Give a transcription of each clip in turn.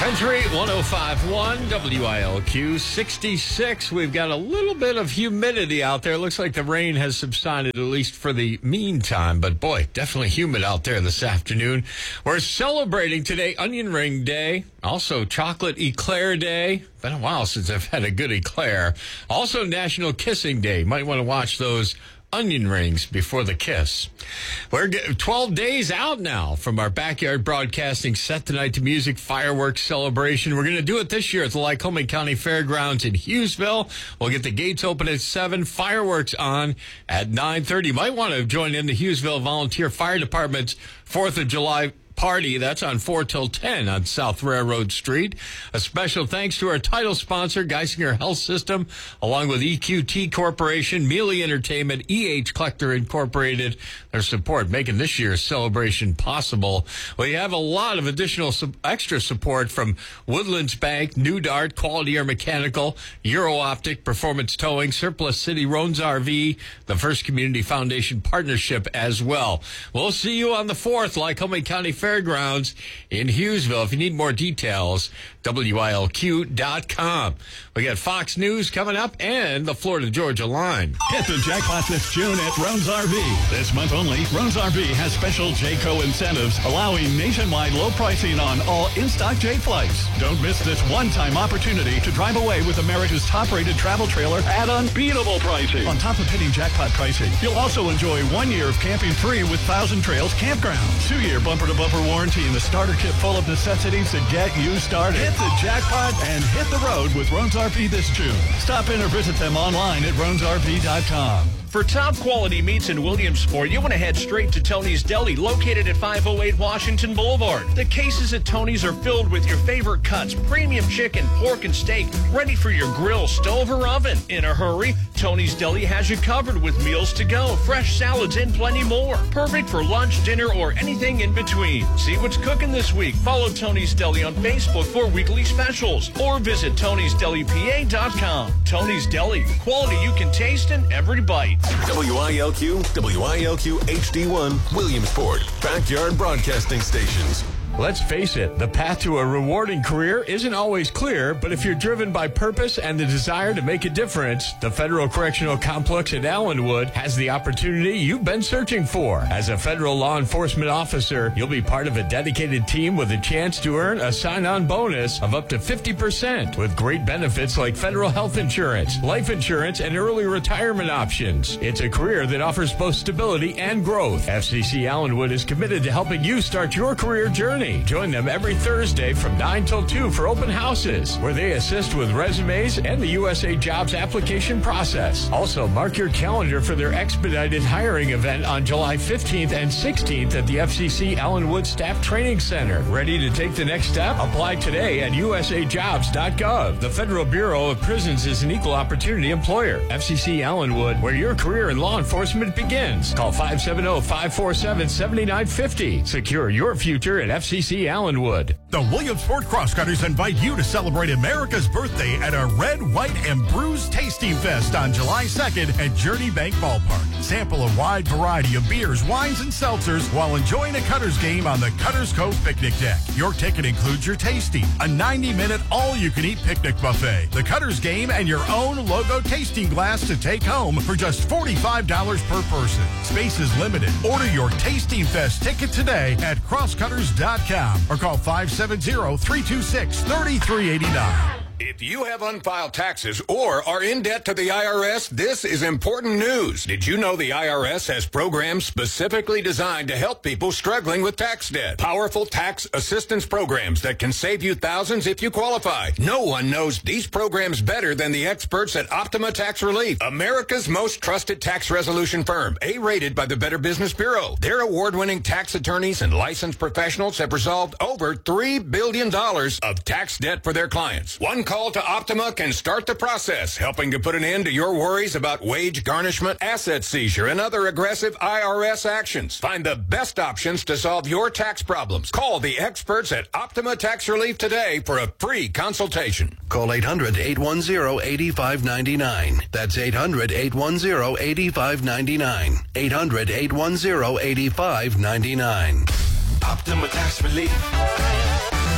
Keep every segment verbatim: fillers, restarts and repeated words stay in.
Country one oh five point one W I L Q sixty-six. We've got a little bit of humidity out there. Looks like the rain has subsided, at least for the meantime. But boy, definitely humid out there this afternoon. We're celebrating today Onion Ring Day. Also Chocolate Eclair Day. Been a while since I've had a good eclair. Also National Kissing Day. Might want to watch those onion rings before the kiss. We're twelve days out now from our backyard broadcasting Set the Night to Music fireworks celebration. We're going to do it this year at the Lycoming County Fairgrounds in Hughesville. We'll get the gates open at seven, fireworks on at nine thirty. You might want to join in the Hughesville Volunteer Fire Department's fourth of July party. That's on four till ten on South Railroad Street. A special thanks to our title sponsor, Geisinger Health System, along with E Q T Corporation, Mealy Entertainment, E H Collector Incorporated, their support making this year's celebration possible. We have a lot of additional su- extra support from Woodlands Bank, New Dart, Quality Air Mechanical, Euro Optic, Performance Towing, Surplus City, Roans R V, the First Community Foundation Partnership as well. We'll see you on the fourth, Lycoming County Fairgrounds in Hughesville. If you need more details, W I L Q dot com. We got Fox News coming up and the Florida Georgia line. Hit the jackpot this June at Roans R V. This month only, Roans R V has special Jayco incentives allowing nationwide low pricing on all in-stock J flights. Don't miss this one-time opportunity to drive away with America's top-rated travel trailer at unbeatable pricing. On top of hitting jackpot pricing, you'll also enjoy one year of camping free with Thousand Trails Campground. Two-year bumper-to-bumper warranty and the starter kit full of necessities to get you started. Hit the jackpot and hit the road with Roans R V this June. Stop in or visit them online at roans R V dot com. For top quality meats in Williamsport, you want to head straight to Tony's Deli, located at five oh eight Washington Boulevard. The cases at Tony's are filled with your favorite cuts, premium chicken, pork, and steak, ready for your grill, stove, or oven. In a hurry, Tony's Deli has you covered with meals to go, fresh salads, and plenty more. Perfect for lunch, dinner, or anything in between. See what's cooking this week. Follow Tony's Deli on Facebook for weekly specials, or visit tonys deli p a dot com. Tony's Deli, quality you can taste in every bite. W I L Q, W I L Q H D one, Williamsport, backyard broadcasting stations. Let's face it, the path to a rewarding career isn't always clear, but if you're driven by purpose and the desire to make a difference, the Federal Correctional Complex at Allenwood has the opportunity you've been searching for. As a federal law enforcement officer, you'll be part of a dedicated team with a chance to earn a sign-on bonus of up to fifty percent with great benefits like federal health insurance, life insurance, and early retirement options. It's a career that offers both stability and growth. F C C Allenwood is committed to helping you start your career journey. Join them every Thursday from nine till two for open houses, where they assist with resumes and the U S A Jobs application process. Also, mark your calendar for their expedited hiring event on July fifteenth and sixteenth at the F C C Allenwood Staff Training Center. Ready to take the next step? Apply today at U S A jobs dot gov. The Federal Bureau of Prisons is an equal opportunity employer. F C C Allenwood, where your career in law enforcement begins. Call five seven zero, five four seven, seven nine five zero. Secure your future at F C C Allenwood. The Williamsport Crosscutters invite you to celebrate America's birthday at our Red, White, and Bruised Tasting Fest on July second at Journey Bank Ballpark. Sample a wide variety of beers, wines, and seltzers while enjoying a Cutters game on the Cutters Cove Picnic Deck. Your ticket includes your tasting, a ninety-minute all-you-can-eat picnic buffet, the Cutters game, and your own logo tasting glass to take home for just forty-five dollars per person. Space is limited. Order your Tasting Fest ticket today at crosscutters dot com or call five seven zero, three two six, three three eight nine. If you have unfiled taxes or are in debt to the I R S, this is important news. Did you know the I R S has programs specifically designed to help people struggling with tax debt? Powerful tax assistance programs that can save you thousands if you qualify. No one knows these programs better than the experts at Optima Tax Relief, America's most trusted tax resolution firm, A-rated by the Better Business Bureau. Their award-winning tax attorneys and licensed professionals have resolved over three billion dollars of tax debt for their clients. One call to Optima can start the process, helping to put an end to your worries about wage garnishment, asset seizure, and other aggressive I R S actions. Find the best options to solve your tax problems. Call the experts at Optima Tax Relief today for a free consultation. Call eight hundred, eight one zero, eight five nine nine. That's eight hundred, eight one zero, eight five nine nine. eight hundred, eight one zero, eight five nine nine. Optima Tax Relief.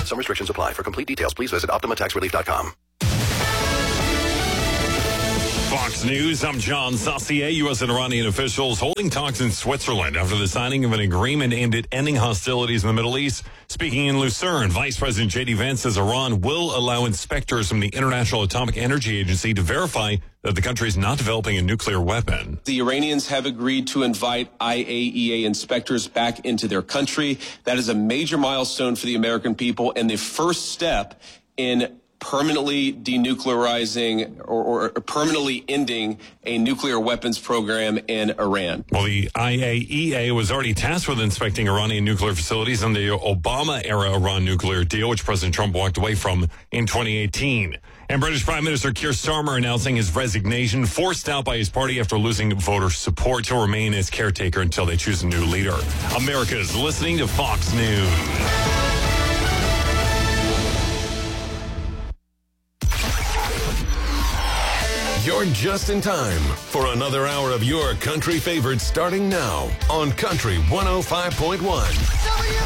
Some restrictions apply. For complete details, please visit Optima Tax Relief dot com. Fox News, I'm John Saucier. U S and Iranian officials holding talks in Switzerland after the signing of an agreement aimed at ending hostilities in the Middle East. Speaking in Lucerne, Vice President J D Vance says Iran will allow inspectors from the International Atomic Energy Agency to verify that the country is not developing a nuclear weapon. The Iranians have agreed to invite I A E A inspectors back into their country. That is a major milestone for the American people and the first step in permanently denuclearizing or, or permanently ending a nuclear weapons program in Iran. Well, the I A E A was already tasked with inspecting Iranian nuclear facilities on the Obama-era Iran nuclear deal, which President Trump walked away from in twenty eighteen. And British Prime Minister Keir Starmer announcing his resignation, forced out by his party after losing voter support. He'll remain as caretaker until they choose a new leader. America's listening to Fox News. You're just in time for another hour of your country favorites starting now on Country one oh five point one.